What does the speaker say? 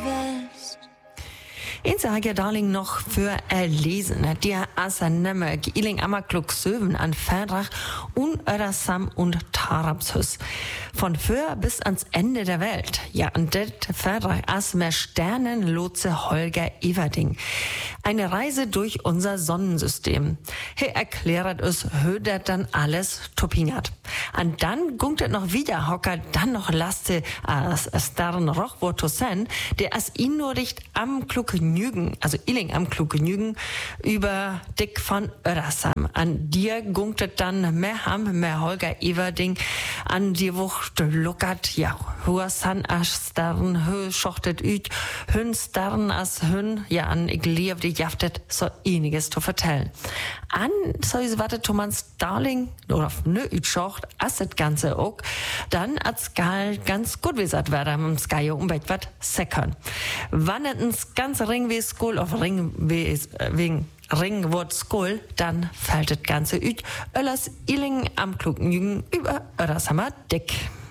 West. Ich sage darling noch für erlesen, der Asa nemme Iling Amakluk Söven an Verdrach und Ödersam und Tarabshus. Von für bis ans Ende der Welt. Ja, und det Verdrach as mehr Sternenlotse Holger Everding. Eine Reise durch unser Sonnensystem. Er erklärt es, hödert dann alles topingat. Und dann gungt noch wieder Hocker, dann noch laste as Starren Rochwotosen, der as ihn nur dicht am Kluk Nügen, also Iling am Kluk Nügen, über Dick von Ödersam. An dir gungtet dann mehr Ham, mehr Holger Everding, an dir wucht luckert, ja, hua san as Starren, hö schochtet üt, hün Starren as hün, ja, an ich lieb die jaftet so einiges zu vertellen. An so is warte Thomas Darling, oder nö, üt schocht, as das Ganze auch, dann als Gal ganz gut wisat werden am Sky umweg wat säckern. Wann ins ganze Ring wie School auf Ring wegen Ringwort School, dann fällt das Ganze üt, Öllers Iling am klugen Jügen über Ödersammer Dick.